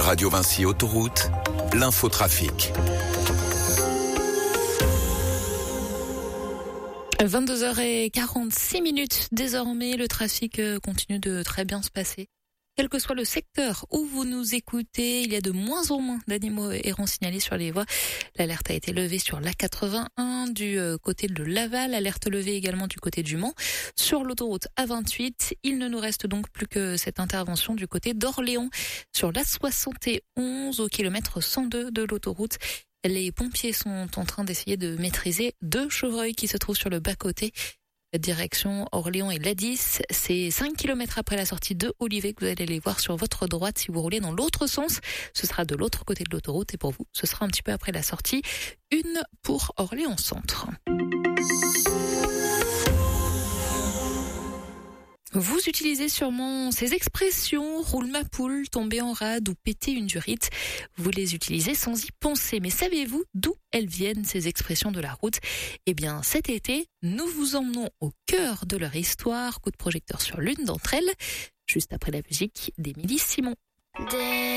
Radio Vinci Autoroute, l'infotrafic. 22h46 désormais, le trafic continue de très bien se passer. Quel que soit le secteur où vous nous écoutez, il y a de moins en moins d'animaux errants signalés sur les voies. L'alerte a été levée sur l'A81 du côté de Laval, alerte levée également du côté du Mans. Sur l'autoroute A28, il ne nous reste donc plus que cette intervention du côté d'Orléans sur l'A71 au kilomètre 102 de l'autoroute. Les pompiers sont en train d'essayer de maîtriser 2 chevreuils qui se trouvent sur le bas-côté. Direction Orléans et Ladis, c'est 5 km après la sortie de Olivet que vous allez les voir sur votre droite si vous roulez dans l'autre sens. Ce sera de l'autre côté de l'autoroute et pour vous, ce sera un petit peu après la sortie. Une pour Orléans Centre. Vous utilisez sûrement ces expressions, roule ma poule, tomber en rade ou péter une durite. Vous les utilisez sans y penser. Mais savez-vous d'où elles viennent, ces expressions de la route? Eh bien, cet été, nous vous emmenons au cœur de leur histoire. Coup de projecteur sur l'une d'entre elles, juste après la musique d'Émilie Simon.